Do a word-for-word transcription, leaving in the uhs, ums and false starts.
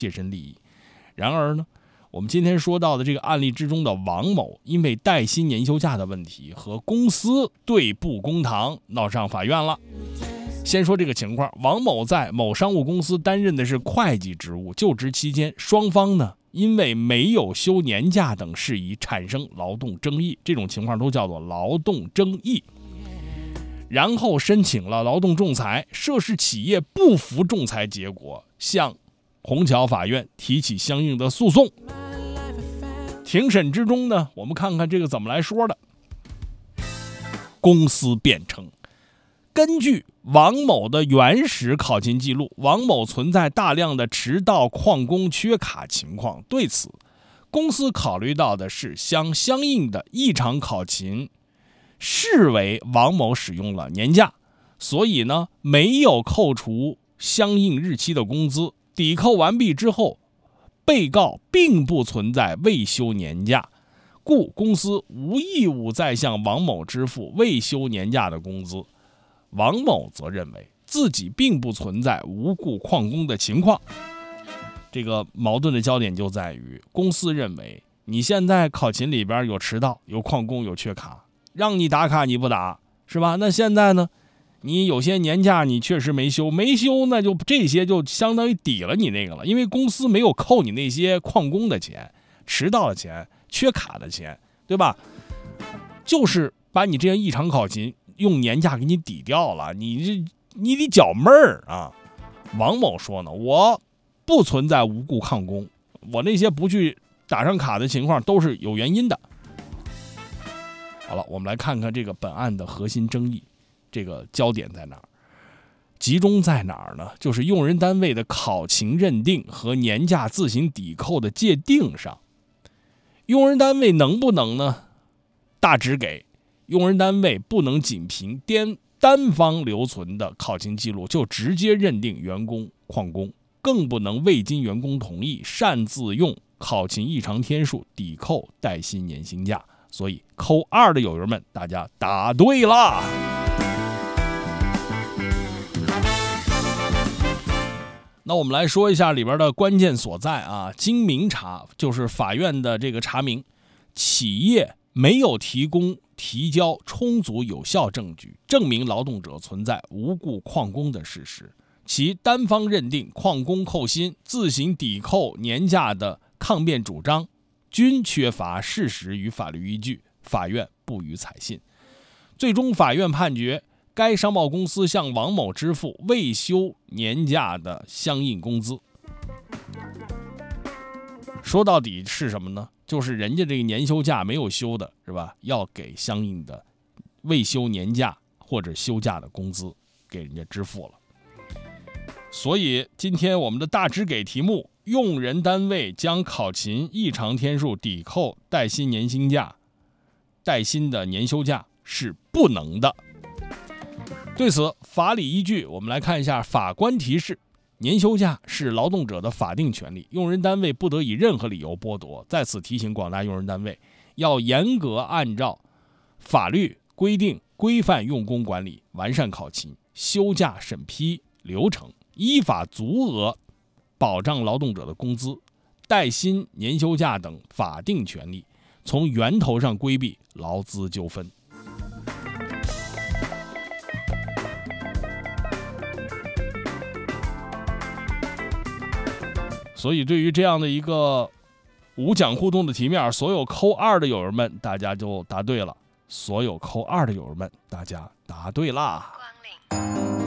切身利益。然而呢，我们今天说到的这个案例之中的王某，因为带薪年休假的问题和公司对簿公堂，闹上法院了。先说这个情况，王某在某商务公司担任的是会计职务，就职期间双方呢因为没有休年假等事宜产生劳动争议，这种情况都叫做劳动争议。然后申请了劳动仲裁，涉事企业不服仲裁结果，向虹桥法院提起相应的诉讼。庭审之中呢，我们看看这个怎么来说的。公司辩称，根据王某的原始考勤记录，王某存在大量的迟到、旷工、缺卡情况。对此，公司考虑到的是将相应的异常考勤视为王某使用了年假，所以呢，没有扣除相应日期的工资。抵扣完毕之后，被告并不存在未休年假，故公司无义务再向王某支付未休年假的工资。王某则认为自己并不存在无故旷工的情况。这个矛盾的焦点就在于，公司认为你现在考勤里边有迟到、有旷工、有缺卡，让你打卡你不打，是吧？那现在呢，你有些年假你确实没休，没休那就这些就相当于抵了你那个了，因为公司没有扣你那些旷工的钱、迟到的钱、缺卡的钱，对吧？就是把你这些异常考勤用年假给你抵掉了，你这你得缴闷儿啊！王某说呢，我不存在无故旷工，我那些不去打上卡的情况都是有原因的。好了，我们来看看这个本案的核心争议，这个焦点在哪儿？集中在哪儿呢？就是用人单位的考勤认定和年假自行抵扣的界定上。用人单位能不能呢？大致给。用人单位不能仅凭单单方留存的考勤记录就直接认定员工旷工，更不能未经员工同意擅自用考勤异常天数抵扣带薪年薪假。所以扣二的友人们，大家答对了。那我们来说一下里边的关键所在啊。经明查，就是法院的这个查明，企业没有提供提交充足有效证据证明劳动者存在无故旷工的事实，其单方认定旷工扣薪、自行抵扣年假的抗辩主张均缺乏事实与法律依据，法院不予采信。最终法院判决该商贸公司向王某支付未休年假的相应工资。说到底是什么呢？就是人家这个年休假没有休的，是吧？要给相应的未休年假或者休假的工资给人家支付了。所以今天我们的大致给题目，用人单位将考勤异常天数抵扣带薪年薪假、带薪的年休假是不能的。对此法理依据，我们来看一下法官提示：年休假是劳动者的法定权利，用人单位不得以任何理由剥夺。在此提醒广大用人单位，要严格按照法律规定规范用工管理，完善考勤、休假审批流程，依法足额保障劳动者的工资、带薪年休假等法定权利，从源头上规避劳资纠纷。所以对于这样的一个无奖互动的题面，所有扣二的友人们大家就答对了，所有扣二的友人们大家答对啦。光临